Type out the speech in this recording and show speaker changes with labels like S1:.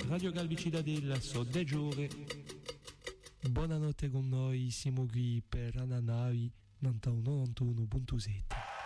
S1: Radio Calvi Cittadella, so de giore. Buonanotte con noi, siamo qui per Ananavi 91.7.